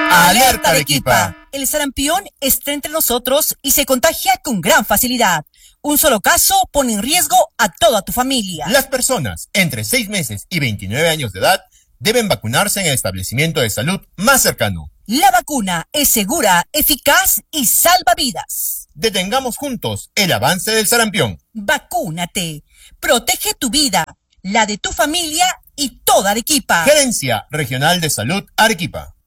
Alerta Arequipa. El sarampión está entre nosotros y se contagia con gran facilidad. Un solo caso pone en riesgo a toda tu familia. Las personas entre 6 meses y 29 años de edad deben vacunarse en el establecimiento de salud más cercano. La vacuna es segura, eficaz y salva vidas. Detengamos juntos el avance del sarampión. Vacúnate. Protege tu vida, la de tu familia y toda Arequipa. Gerencia Regional de Salud Arequipa.